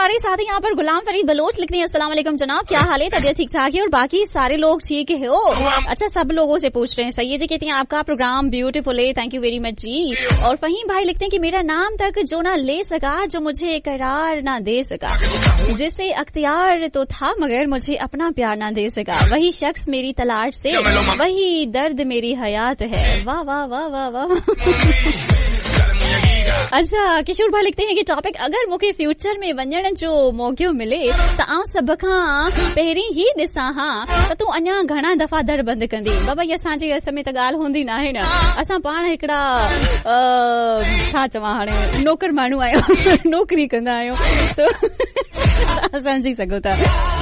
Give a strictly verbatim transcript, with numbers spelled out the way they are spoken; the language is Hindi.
हमारे साथ ही यहाँ पर गुलाम फरीद बलोच लिखते हैं, अस्सलाम वालेकुम जनाब, क्या हाल है, तबीयत ठीक ठाक है और बाकी सारे लोग ठीक है हो? अच्छा, सब लोगों से पूछ रहे हैं। सही है जी, कहती हैं आपका प्रोग्राम ब्यूटीफुल है, थैंक यू वेरी मच जी। और फहीम भाई लिखते हैं कि मेरा नाम तक जो ना ले सका, जो मुझे करार ना दे सका, जिसे अख्तियार तो था मगर मुझे अपना प्यार ना दे सका, वही शख्स मेरी तलाश से, वही दर्द मेरी हयात है। वाह वाह वाह वाह वाह। अच्छा, किशोर भाई लिखते हैं कि टॉपिक अगर मूंखे फ्यूचर में वञण जो मौको मिले त आउं सभ खां पहिरीं ही ॾिसां हा त तूं अञा घणा दफ़ा दर बंदि कंदी। बाबा ये असांजे अस में त ॻाल्हि हूंदी नाहे न, असां पाण हिकिड़ा छा चवां हाणे नौकर माण्हू आहियूं, नौकरी कंदा आहियूं, असां समझी सघो था।